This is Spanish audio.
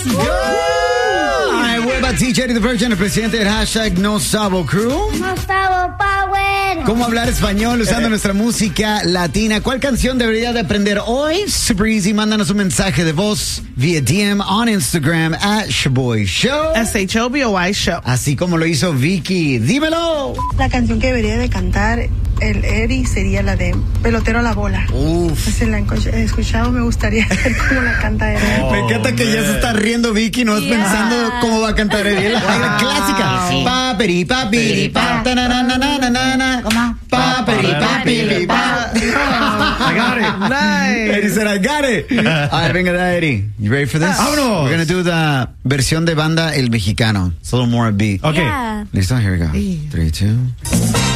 go. All right, what about TJ the Virgin, el presidente del hashtag No Sabo Crew? No Sabo Power. ¿Cómo hablar español usando nuestra música latina? ¿Cuál canción debería de aprender hoy? Super easy, mándanos un mensaje de voz vía DM on Instagram @ShaboyShow. SHOBOY Show. Así como lo hizo Vicky. ¡Dímelo! La canción que debería de cantar el Eri sería la de Pelotero a la bola. Uf. Si la he escuchado, me gustaría ver cómo la canta él. Me encanta que ya se está riendo Vicky, no pensando cómo va a cantar él. La clásica. Paperi, papiri, pa, tananana. ¿Cómo? Paperi, papiri, pa. I got it. Nice. Eddie said, I got it. A ver, venga, Eddie. You ready for this? Vámonos. We're going to do the versión de banda El Mexicano. It's a little more upbeat. Okay. Yeah. Listo, here we go. 3, 2.